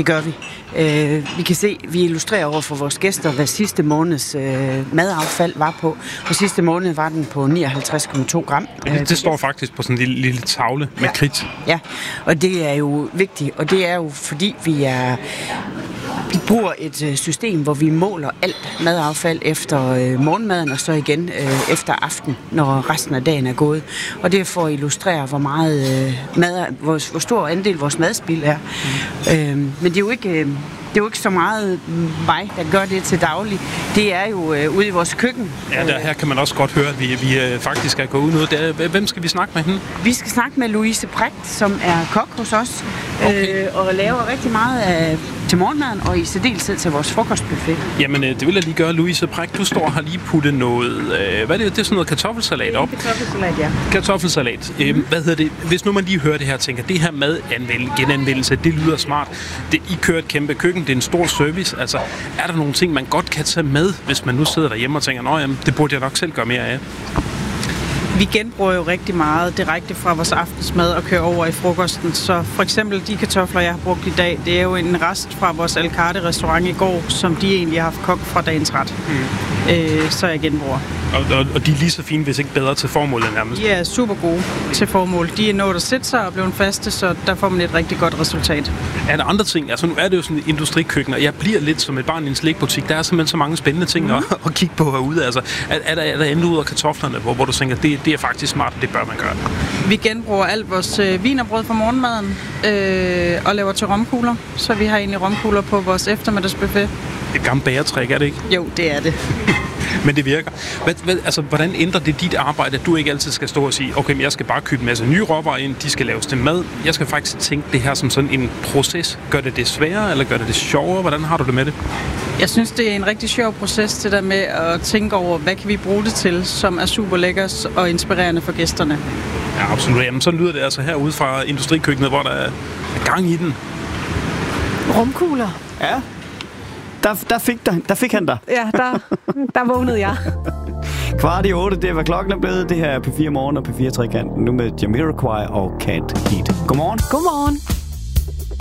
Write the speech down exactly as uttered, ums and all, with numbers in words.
det gør vi. Øh, vi kan se, vi illustrerer over for vores gæster, hvad sidste måneds øh, madaffald var på. Og sidste måned var den på nioghalvtreds komma to gram. Det, det står faktisk på sådan en lille, lille tavle med ja. kridt. Ja, og det er jo vigtigt, og det er jo fordi, vi er... Vi bruger et system, hvor vi måler alt madaffald efter øh, morgenmaden, og så igen øh, efter aften, når resten af dagen er gået. Og det er for at illustrere, hvor meget øh, mad, hvor, hvor stor andel vores madspild er. Mm. Øh, men det er jo ikke... Øh, Det er jo ikke så meget mig, der gør det til daglig. Det er jo øh, ude i vores køkken. Ja, der, her kan man også godt høre, at vi, vi øh, faktisk er gået ud noget. Der, hvem skal vi snakke med hende? Vi skal snakke med Louise Precht, som er kok hos os, okay. øh, og laver rigtig meget af, til morgenmaden, og i særdeleshed til vores frokostbuffet. Jamen, øh, det vil jeg lige gøre. Louise Precht, du står har lige puttet noget... Øh, hvad er det? Det er sådan noget kartoffelsalat op? Kartoffelsalat, ja. Kartoffelsalat. Mm. Øh, hvad hedder det? Hvis nu man lige hører det her og tænker, det her madanvendelse, genanvendelse, det lyder smart. Det, I kører et kæmpe køkken. Det er en stor service. Altså, er der nogle ting, man godt kan tage med, hvis man nu sidder derhjemme og tænker, nå jamen, det burde jeg nok selv gøre mere af? Vi genbruger jo rigtig meget direkte fra vores aftensmad og kører over i frokosten. Så for eksempel de kartofler, jeg har brugt i dag, det er jo en rest fra vores Alcarte-restaurant i går, som de egentlig har haft kogt fra dagens ret. Mm. Øh, så jeg genbruger. Og, og, og de er lige så fine, hvis ikke bedre til formålet nærmest? De er super gode til formål. De er nået at sætte sig og blevet faste, så der får man et rigtig godt resultat. Er der andre ting? Altså nu er det jo sådan et industrikøkken, og jeg bliver lidt som et barn i en slikbutik. Der er simpelthen så mange spændende ting mm. at, at kigge på herude. Altså, er, er der, er der andet ud af kartoflerne, hvor, hvor du tænker, det, det er faktisk smart, det bør man gøre? Vi genbruger alt vores øh, wienerbrød fra morgenmaden øh, og laver til romkugler. Så vi har egentlig romkugler på vores eftermiddagsbuffet. Et gammelt bagertræk, er det ikke? Jo, det er det. Men det virker. Hvad, hvad, altså, hvordan ændrer det dit arbejde, at du ikke altid skal stå og sige, okay, men jeg skal bare købe en masse nye råvarer ind, de skal laves til mad. Jeg skal faktisk tænke det her som sådan en proces. Gør det det sværere, eller gør det det sjovere? Hvordan har du det med det? Jeg synes, det er en rigtig sjov proces, det der med at tænke over, hvad kan vi bruge det til, som er super lækkert og inspirerende for gæsterne. Ja, absolut. Jamen, så lyder det altså herude fra industrikøkkenet, hvor der er gang i den. Rumkugler. Ja. Der, der, fik der, der fik han dig. Ja, der, der vågnede jeg. Kvart i otte, det var klokken er blevet. Det her er P fire Morgen og P fire Trekanten. Nu med Jamiroquai og Can't Heat. Godmorgen. Godmorgen.